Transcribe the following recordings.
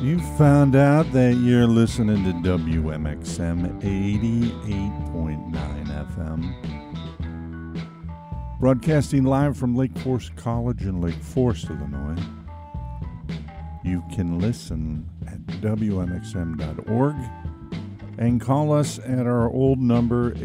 You found out that you're listening to WMXM 88.9 FM. Broadcasting live from Lake Forest College in Lake Forest, Illinois. You can listen at WMXM.org and call us at our old number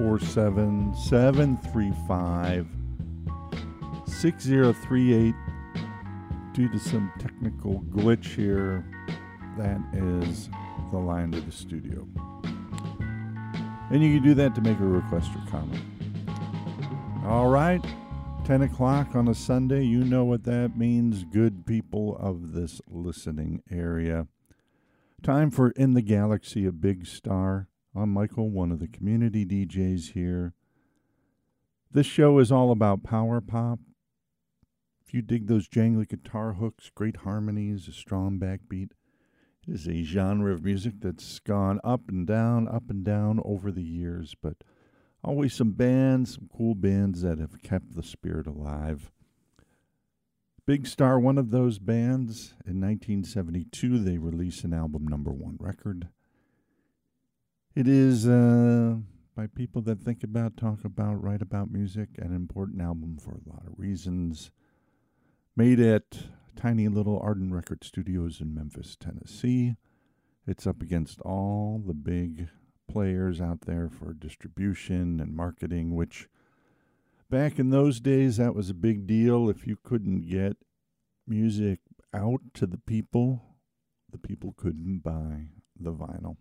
847-735-6038. Due to some technical glitch here, that is the line to the studio. And you can do that to make a request or comment. All right, 10 o'clock on a Sunday. You know what that means, good people of this listening area. Time for In the Galaxy, a Big Star. I'm Michael, one of the community DJs here. This show is all about power pop. If you dig those jangly guitar hooks, great harmonies, a strong backbeat, it is a genre of music that's gone up and down over the years, but always some bands, some cool bands that have kept the spirit alive. Big Star, one of those bands. In 1972, they released an album, #1 record. It is, by people that think about, talk about, write about music, an important album for a lot of reasons. Made at tiny little Arden Record Studios in Memphis, Tennessee. It's up against all the big players out there for distribution and marketing, which back in those days, that was a big deal. If you couldn't get music out to the people couldn't buy the vinyl.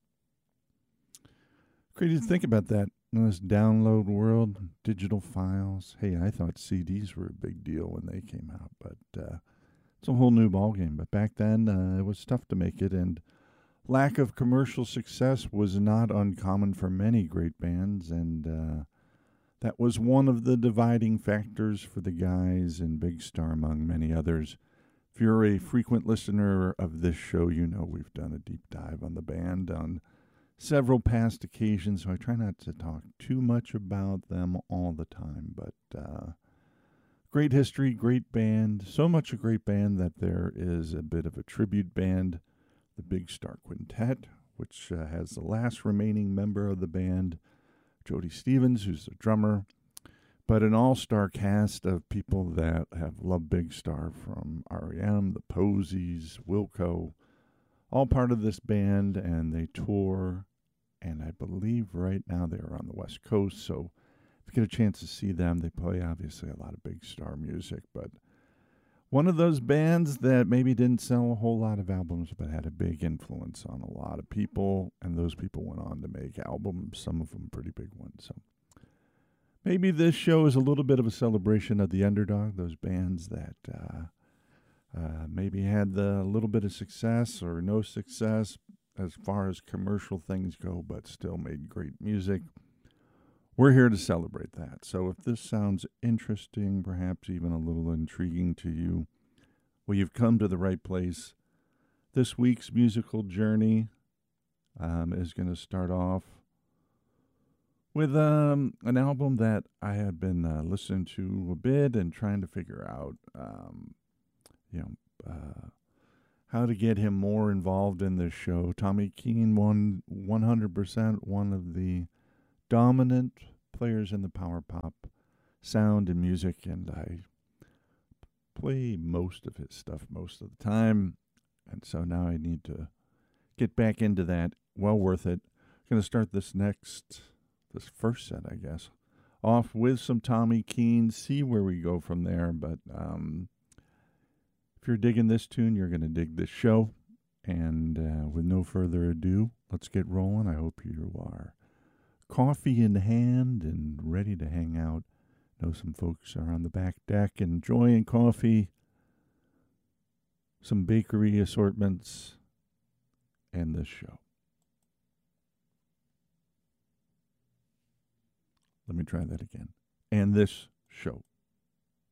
Crazy to think about that. In this download world, digital files. Hey, I thought CDs were a big deal when they came out, but it's a whole new ballgame. But back then, it was tough to make it, and lack of commercial success was not uncommon for many great bands, and that was one of the dividing factors for the guys in Big Star, among many others. If you're a frequent listener of this show, you know we've done a deep dive on the band on several past occasions, so I try not to talk too much about them all the time, but great history, great band, so much a great band that there is a bit of a tribute band, the Big Star Quintet, which has the last remaining member of the band, Jody Stevens, who's the drummer, but an all-star cast of people that have loved Big Star, from R.E.M., the Posies, Wilco, all part of this band, and they tour, and I believe right now they're on the West Coast, so if you get a chance to see them, they play obviously a lot of Big Star music, but one of those bands that maybe didn't sell a whole lot of albums, but had a big influence on a lot of people, and those people went on to make albums, some of them pretty big ones, so maybe this show is a little bit of a celebration of the underdog, those bands that maybe had the little bit of success or no success as far as commercial things go, but still made great music. We're here to celebrate that. So if this sounds interesting, perhaps even a little intriguing to you, well, you've come to the right place. This week's musical journey is going to start off with an album that I had been listening to a bit and trying to figure out how to get him more involved in this show. Tommy Keene, 100% one of the dominant players in the power pop sound and music, and I play most of his stuff most of the time, and so now I need to get back into that. Well worth it. I'm going to start this first set, I guess, off with some Tommy Keene, see where we go from there, but if you're digging this tune, you're going to dig this show. And with no further ado, let's get rolling. I hope you are coffee in hand and ready to hang out. I know some folks are on the back deck enjoying coffee, some bakery assortments, and this show. Let me try that again. And this show.